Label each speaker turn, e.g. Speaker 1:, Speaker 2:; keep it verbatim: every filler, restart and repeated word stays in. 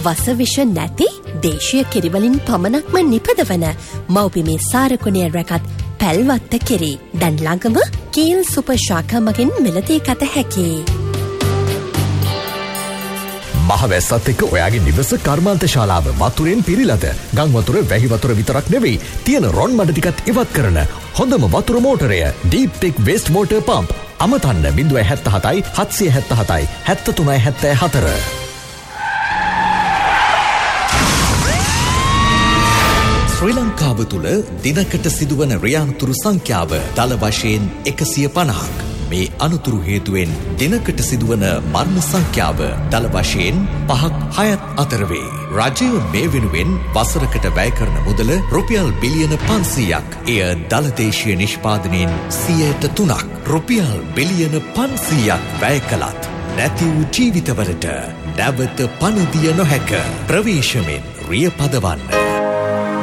Speaker 1: වසවිෂ නැති දේශීය කිරිවලින් පමණක්ම නිපදවන මව්බිමේ සාරකුණය රැකත් පැල්වත්ත කිරි. දැන් ළඟම කීල් සුපර් ශාඛා මගින් මිලදී ගත හැකියි.
Speaker 2: මහවැස්සත් එක්ක ඔයාගේ නිවස කර්මාන්ත ශාලාව වතුරෙන් පිරීලාද? ගම් වතුර වැහි වතුර විතරක් නෙවෙයි, තියෙන රොන් මඩ ටිකත් ඉවත් කරන හොඳම වතුර මෝටරය Deep Tech Waste Water Pump. අමතන්න zero सात सात सात सात सात सात तीन सात चार. ශ්‍රී ලංකාව තුළ දිනකට සිදුවන රියැන්තුරු සංඛ්‍යාව දල වශයෙන් එකසිය පනහක්. මේ අනුතුරු හේතුවෙන් දිනකට සිදුවන මරණ සංඛ්‍යාව දල වශයෙන් පහක් හයත් අතර වේ. රජය මේ වෙනුවෙන් වසරකට වැය කරන මුදල රුපියල් බිලියන පන්සීයක්. එය දලදේශීය නිෂ්පාදනයෙන් සියයට තුනක්. රුපියල් බිලියන පන්සීයක් වැය කළත් නැති වූ ජීවිතවලට නැවත පණ දිය නොහැක. ප්‍රවේශමෙන් රිය පදවන්න.